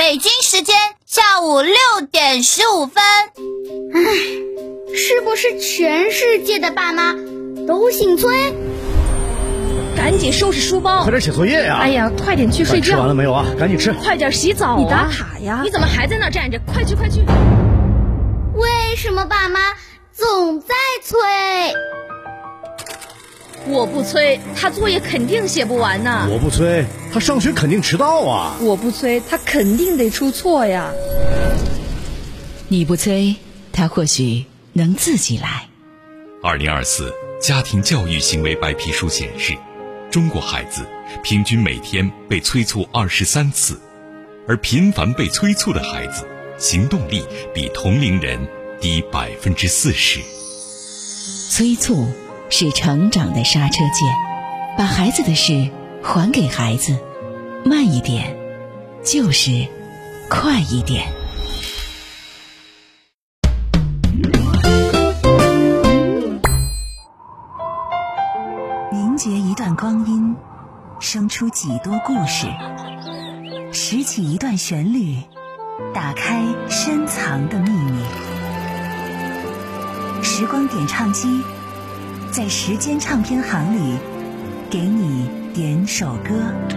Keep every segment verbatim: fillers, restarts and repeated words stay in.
北京时间下午六点十五分。 唉，是不是全世界的爸妈都姓崔？ 赶紧收拾书包， 快点写作业呀！ 哎呀，快点去睡觉。 吃完了没有啊？赶紧吃。 快点洗澡啊！你打卡呀！你怎么还在那站着？快去快去！ 为什么爸妈总在催？ 我不催，他作业肯定写不完呢。 我不催，他上学肯定迟到啊。 我不催，他肯定得出错呀。 你不催，他或许能自己来。 二零二四家庭教育行为白皮书显示，中国孩子平均每天被催促二十三次，而频繁被催促的孩子，行动力比同龄人低百分之四十。 催促是成长的刹车键，把孩子的事还给孩子，慢一点就是快一点。 凝结一段光阴，生出几多故事，拾起一段旋律，打开深藏的秘密。时光点唱机，在时间唱片行里给你点首歌。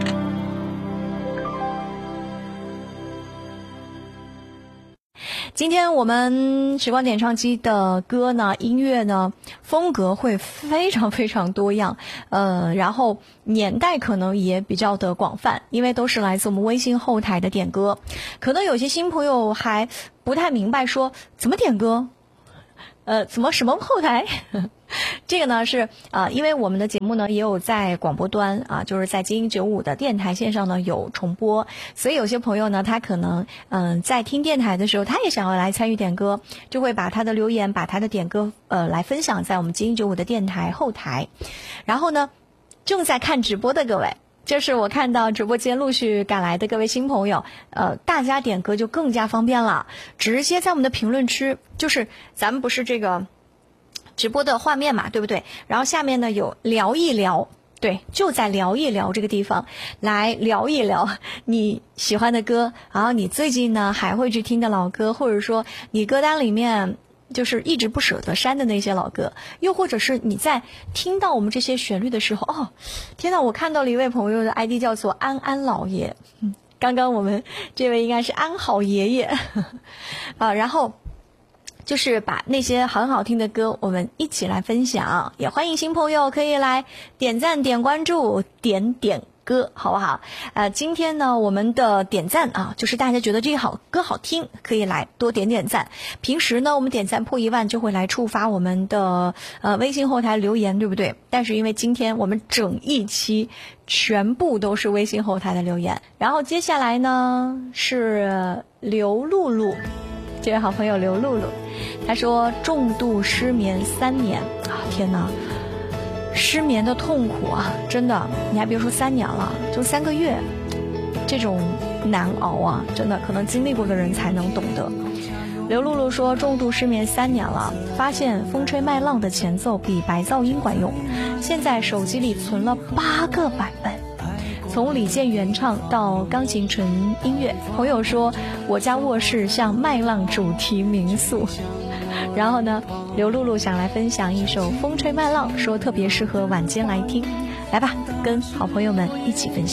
今天我们时光点唱机的歌呢，音乐呢，风格会非常非常多样，呃，然后年代可能也比较的广泛，因为都是来自我们微信后台的点歌。可能有些新朋友还不太明白说怎么点歌，呃，怎么什么后台？这个呢是啊、呃，因为我们的节目呢也有在广播端啊，就是在精英九五的电台线上呢有重播，所以有些朋友呢他可能嗯、呃、在听电台的时候，他也想要来参与点歌，就会把他的留言，把他的点歌呃来分享在我们精英九五的电台后台。然后呢，正在看直播的各位，就是我看到直播间陆续赶来的各位新朋友，呃，大家点歌就更加方便了，直接在我们的评论区，就是咱们不是这个直播的画面嘛，对不对？然后下面呢有聊一聊，对，就在聊一聊这个地方来聊一聊你喜欢的歌，然后你最近呢还会去听的老歌，或者说你歌单里面就是一直不舍得删的那些老歌，又或者是你在听到我们这些旋律的时候，哦，天哪，我看到了一位朋友的 I D 叫做安安老爷，嗯，刚刚我们这位应该是安好爷爷啊，然后就是把那些很好听的歌我们一起来分享，也欢迎新朋友可以来点赞点关注点点歌，好不好？呃，今天呢我们的点赞啊，就是大家觉得这好歌好听，可以来多点点赞。平时呢我们点赞破一万就会来触发我们的呃微信后台留言，对不对？但是因为今天我们整一期全部都是微信后台的留言，然后接下来呢是刘露露，这位好朋友刘露露，她说重度失眠三年啊，天哪，失眠的痛苦啊，真的，你还别说三年了，就三个月，这种难熬啊，真的可能经历过的人才能懂得。刘露露说重度失眠三年了，发现风吹麦浪的前奏比白噪音管用，现在手机里存了八个版本，从李健原唱到钢琴纯音乐。朋友说我家卧室像麦浪主题民宿。然后呢，刘露露想来分享一首《风吹麦浪》，说特别适合晚间来听，来吧，跟好朋友们一起分享。